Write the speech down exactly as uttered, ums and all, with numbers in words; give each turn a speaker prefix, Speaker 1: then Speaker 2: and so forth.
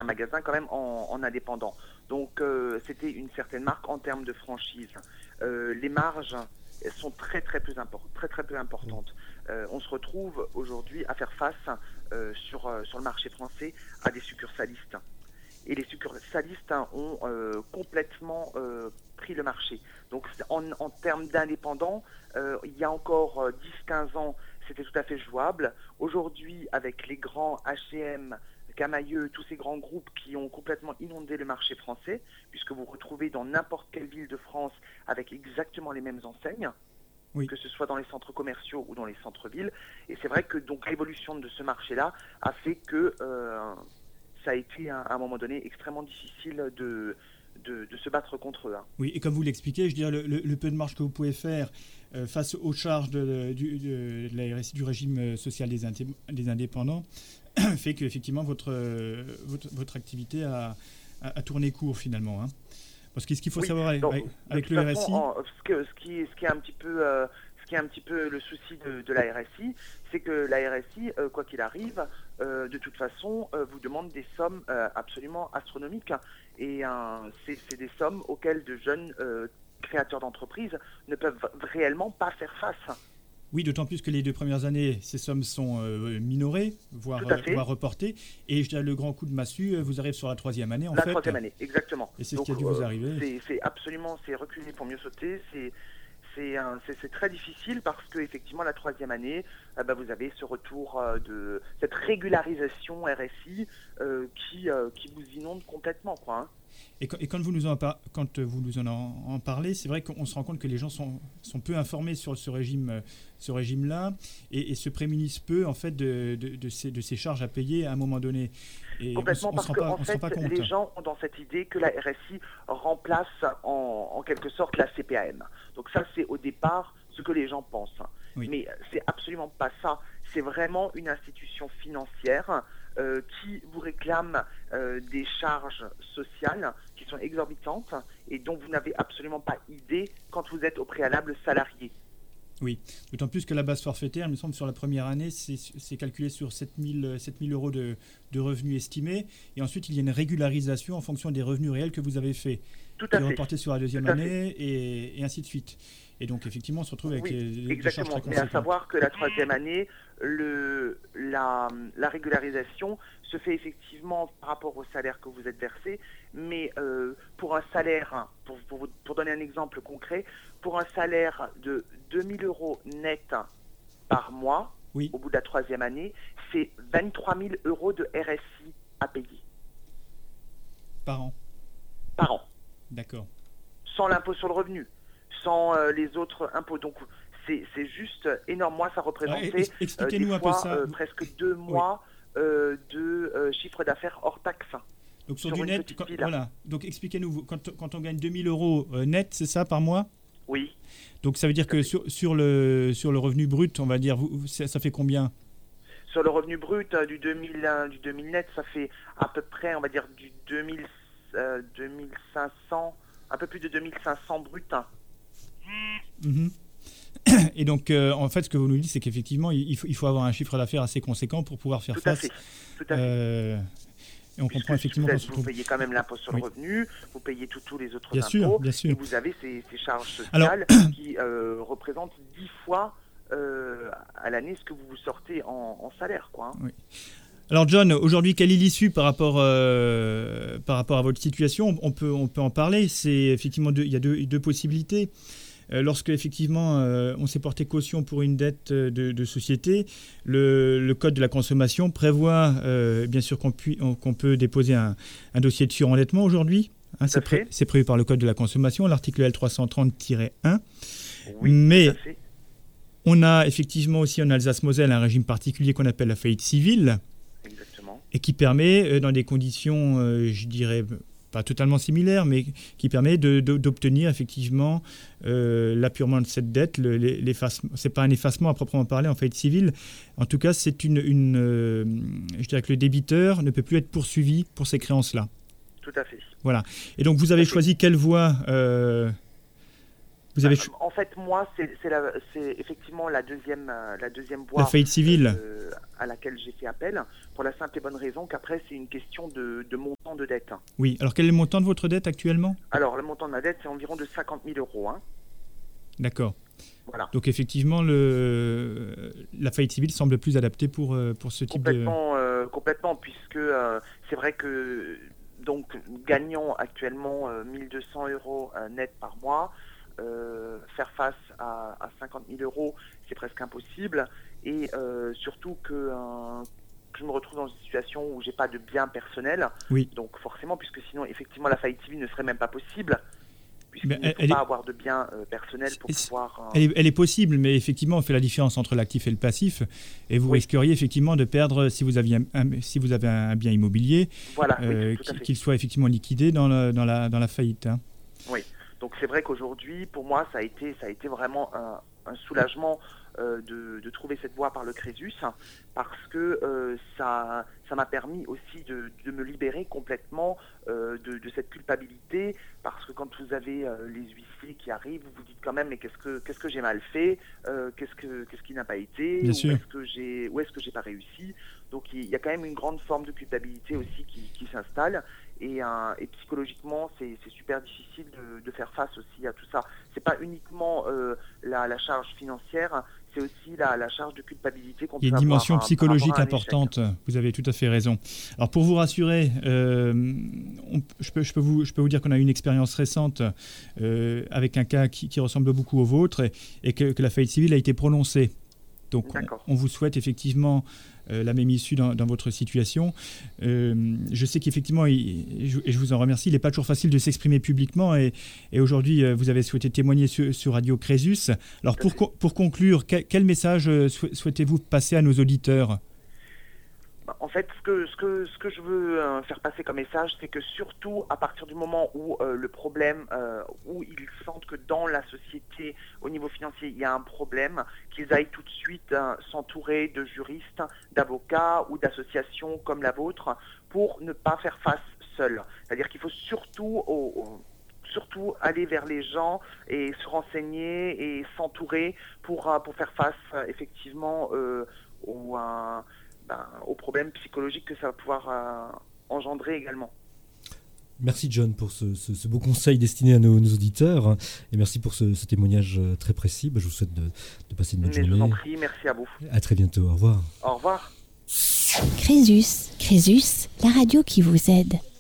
Speaker 1: magasin quand même en, en indépendant. Donc euh, c'était une certaine marque en termes de franchise. Euh, les marges sont très très peu, import- très, très peu importantes. Euh, on se retrouve aujourd'hui à faire face euh, sur, euh, sur le marché français à des succursalistes. Et les succursalistes hein, ont euh, complètement euh, pris le marché. Donc en, en termes d'indépendants, euh, il y a encore euh, dix à quinze ans, c'était tout à fait jouable. Aujourd'hui, avec les grands H et M, Camaïeu, tous ces grands groupes qui ont complètement inondé le marché français, puisque vous retrouvez dans n'importe quelle ville de France avec exactement les mêmes enseignes, oui. que ce soit dans les centres commerciaux ou dans les centres-villes. Et c'est vrai que donc l'évolution de ce marché-là a fait que euh, ça a été à un moment donné extrêmement difficile de, de, de se battre contre eux. Hein.
Speaker 2: Oui, et comme vous l'expliquez, je dirais le, le, le peu de marge que vous pouvez faire euh, face aux charges de, de, de, de la R S I, du régime social des, indé, des indépendants fait qu'effectivement votre, votre, votre activité a, a, a tourné court finalement. Hein. Parce que ce qu'il faut oui, savoir avec,
Speaker 1: donc,
Speaker 2: avec le
Speaker 1: façon,
Speaker 2: R S I...
Speaker 1: En, ce, que, ce, qui, ce qui est un petit peu... Euh, Ce qui est un petit peu le souci de, de la R S I, c'est que la R S I, euh, quoi qu'il arrive, euh, de toute façon, euh, vous demande des sommes euh, absolument astronomiques. Et euh, c'est, c'est des sommes auxquelles de jeunes euh, créateurs d'entreprises ne peuvent réellement pas faire face.
Speaker 2: Oui, d'autant plus que les deux premières années, ces sommes sont euh, minorées, voire, euh, voire reportées. Et je dirais, le grand coup de massue vous arrive sur la troisième année, en
Speaker 1: la
Speaker 2: fait.
Speaker 1: La troisième année, exactement.
Speaker 2: Et c'est
Speaker 1: Donc,
Speaker 2: ce qui a dû
Speaker 1: euh,
Speaker 2: vous arriver.
Speaker 1: C'est, c'est absolument, c'est reculer pour mieux sauter. C'est... C'est, un, c'est, c'est très difficile parce que effectivement la troisième année, euh, bah, vous avez ce retour euh, de cette régularisation R S I euh, qui, euh, qui vous inonde complètement, quoi. Hein.
Speaker 2: Et, quand, et quand vous nous en par, quand vous nous en, en parlez, c'est vrai qu'on se rend compte que les gens sont, sont peu informés sur ce régime, ce régime-là et, et se prémunissent peu en fait de, de, de, ces, de ces charges à payer à un moment donné. Et
Speaker 1: complètement,
Speaker 2: on, on
Speaker 1: parce que en fait, les gens ont dans cette idée que la R S I remplace en, en quelque sorte la C P A M. Donc ça, c'est au départ ce que les gens pensent. Oui. Mais c'est absolument pas ça. C'est vraiment une institution financière euh, qui vous réclame euh, des charges sociales qui sont exorbitantes et dont vous n'avez absolument pas idée quand vous êtes au préalable salarié.
Speaker 2: Oui, d'autant plus que la base forfaitaire, il me semble, sur la première année, c'est, c'est calculé sur sept mille euros de, de revenus estimés. Et ensuite, il y a une régularisation en fonction des revenus réels que vous avez faits.
Speaker 1: Tout à
Speaker 2: qui
Speaker 1: fait.
Speaker 2: est reporté sur la deuxième année et, et ainsi de suite. Et donc, effectivement, on se retrouve avec
Speaker 1: oui,
Speaker 2: des,
Speaker 1: exactement.
Speaker 2: des charges très conséquentes.
Speaker 1: Mais à savoir que la troisième année, le, la, la régularisation se fait effectivement par rapport au salaire que vous êtes versé. Mais euh, pour un salaire, pour, pour, pour donner un exemple concret, pour un salaire de deux mille euros net par mois, oui. au bout de la troisième année, c'est vingt-trois mille euros de R S I à payer.
Speaker 2: Par an.
Speaker 1: Par an.
Speaker 2: D'accord.
Speaker 1: Sans l'impôt sur le revenu, sans euh, les autres impôts. Donc, c'est, c'est juste énorme. Moi, ça représentait
Speaker 2: ah, expliquez-nous
Speaker 1: euh, des
Speaker 2: un
Speaker 1: fois,
Speaker 2: peu ça.
Speaker 1: Euh, presque deux mois oui. euh, de euh, chiffre d'affaires hors taxe.
Speaker 2: Donc, sur, sur du net, quand, voilà. Donc, expliquez-nous, quand, quand on gagne deux mille euros euh, net, c'est ça, par mois ?
Speaker 1: Oui.
Speaker 2: Donc, ça veut dire que sur, sur, le, sur le revenu brut, on va dire, vous, ça, ça fait combien ?
Speaker 1: Sur le revenu brut euh, du, deux mille, euh, du deux mille net, ça fait à peu près, on va dire, du deux mille, euh, deux mille cinq cents, un peu plus de deux mille cinq cents brut.
Speaker 2: Mmh. Et donc, euh, en fait, ce que vous nous dites, c'est qu'effectivement, il faut, il faut avoir un chiffre d'affaires assez conséquent pour pouvoir faire
Speaker 1: Tout
Speaker 2: face.
Speaker 1: À fait. Tout à fait.
Speaker 2: Euh, et on
Speaker 1: Puisque
Speaker 2: comprend effectivement
Speaker 1: vous,
Speaker 2: qu'on
Speaker 1: êtes,
Speaker 2: se
Speaker 1: vous
Speaker 2: trouve...
Speaker 1: payez quand même l'impôt sur
Speaker 2: oui.
Speaker 1: le revenu, vous payez tous les autres
Speaker 2: bien
Speaker 1: impôts,
Speaker 2: sûr, bien sûr.
Speaker 1: et vous avez ces, ces charges sociales
Speaker 2: Alors...
Speaker 1: qui euh, représentent dix fois euh, à l'année ce que vous vous sortez en, en salaire, quoi. Hein.
Speaker 2: Oui. Alors John, aujourd'hui, quelle est l'issue par rapport, euh, par rapport à votre situation ? On peut, on peut en parler. C'est effectivement deux, il y a deux, deux possibilités. Euh, lorsque effectivement euh, on s'est porté caution pour une dette de, de société, le, le code de la consommation prévoit euh, bien sûr qu'on, puis, on, qu'on peut déposer un, un dossier de surendettement aujourd'hui. Hein, c'est, pré- c'est prévu par le code de la consommation, l'article L trois cent trente tiret un.
Speaker 1: Oui,
Speaker 2: mais on a effectivement aussi en Alsace-Moselle un régime particulier qu'on appelle la faillite civile.
Speaker 1: Exactement.
Speaker 2: Et qui permet, euh, dans des conditions, euh, je dirais, pas totalement similaires, mais qui permet de, de, d'obtenir effectivement euh, l'appurement de cette dette. Le, l'effacement, c'est pas un effacement à proprement parler en faillite civile. En tout cas, c'est une, une euh, je dirais que le débiteur ne peut plus être poursuivi pour ces créances-là.
Speaker 1: Tout à fait.
Speaker 2: Voilà. Et donc, vous avez choisi quelle voie euh, Vous avez...
Speaker 1: Euh, en fait, moi, c'est, c'est, la, c'est effectivement la deuxième, euh, la deuxième voie.
Speaker 2: La faillite civile.
Speaker 1: Euh, à laquelle j'ai fait appel, pour la simple et bonne raison qu'après, c'est une question de, de montant de dette.
Speaker 2: Oui, alors quel est le montant de votre dette actuellement ?
Speaker 1: Alors, le montant de ma dette, c'est environ de cinquante mille euros. Hein.
Speaker 2: D'accord.
Speaker 1: Voilà.
Speaker 2: Donc effectivement, le, la faillite civile semble plus adaptée pour, pour ce type
Speaker 1: complètement,
Speaker 2: de...
Speaker 1: Euh, complètement, puisque euh, c'est vrai que donc, gagnant actuellement euh, mille deux cents euros euh, net par mois, euh, faire face à, à cinquante mille euros, c'est presque impossible. Et euh, surtout que, euh, que je me retrouve dans une situation où j'ai pas de biens personnels.
Speaker 2: Oui.
Speaker 1: Donc forcément, puisque sinon, effectivement, la faillite civile ne serait même pas possible. Puisqu'il
Speaker 2: Mais
Speaker 1: ne faut
Speaker 2: elle
Speaker 1: pas
Speaker 2: est...
Speaker 1: avoir de biens euh, personnels pour
Speaker 2: c'est...
Speaker 1: pouvoir... Euh...
Speaker 2: Elle, est, elle est possible, mais effectivement, on fait la différence entre l'actif et le passif. Et vous oui. risqueriez effectivement de perdre, si vous, aviez un, un, si vous avez un bien immobilier,
Speaker 1: voilà,
Speaker 2: euh,
Speaker 1: oui,
Speaker 2: qu'il soit effectivement liquidé dans, le, dans, la, dans la faillite. Hein.
Speaker 1: Oui, donc c'est vrai qu'aujourd'hui, pour moi, ça a été, ça a été vraiment un, un soulagement euh, de, de trouver cette voie par le Crésus, parce que euh, ça, ça m'a permis aussi de, de me libérer complètement euh, de, de cette culpabilité, parce que quand vous avez euh, les huissiers qui arrivent, vous vous dites quand même, mais qu'est-ce que, qu'est-ce que j'ai mal fait, euh, qu'est-ce, que, qu'est-ce qui n'a pas été,
Speaker 2: Bien
Speaker 1: où
Speaker 2: sûr.
Speaker 1: est-ce que j'ai, où est-ce que j'ai pas réussi. Donc il y a quand même une grande forme de culpabilité aussi qui, qui s'installe. Et, euh, et psychologiquement, c'est, c'est super difficile de, de faire face aussi à tout ça. C'est pas uniquement euh, la, la charge financière, c'est aussi la, la charge de culpabilité qu'on peut avoir. Il y a
Speaker 2: une dimension
Speaker 1: avoir,
Speaker 2: psychologique importante, vous avez tout à fait raison. Alors pour vous rassurer, euh, on, je, peux, je, peux vous, je peux vous dire qu'on a eu une expérience récente euh, avec un cas qui, qui ressemble beaucoup au vôtre et, et que, que la faillite civile a été prononcée. Donc on, on vous souhaite effectivement euh, la même issue dans, dans votre situation. Euh, je sais qu'effectivement, il, et, je, et je vous en remercie, il n'est pas toujours facile de s'exprimer publiquement et, et aujourd'hui euh, vous avez souhaité témoigner sur, sur Radio Crésus. Alors pour, co- pour conclure, quel, quel message euh, sou- souhaitez-vous passer à nos auditeurs ?
Speaker 1: En fait, ce que, ce que, ce que je veux euh, faire passer comme message, c'est que surtout à partir du moment où euh, le problème, euh, où ils sentent que dans la société, au niveau financier, il y a un problème, qu'ils aillent tout de suite euh, s'entourer de juristes, d'avocats ou d'associations comme la vôtre pour ne pas faire face seuls. C'est-à-dire qu'il faut surtout... Au, au, surtout aller vers les gens et se renseigner et s'entourer pour, euh, pour faire face euh, effectivement euh, au... Euh, Ben, aux problèmes psychologiques que ça va pouvoir euh, engendrer également.
Speaker 3: Merci John pour ce, ce, ce beau conseil destiné à nos, nos auditeurs et merci pour ce, ce témoignage très précis. Je vous souhaite de, de passer une bonne
Speaker 1: Mais
Speaker 3: journée.
Speaker 1: Je vous en prie, merci à vous.
Speaker 3: À très bientôt, au revoir.
Speaker 1: Au revoir.
Speaker 4: Crésus, Crésus, la radio qui vous aide.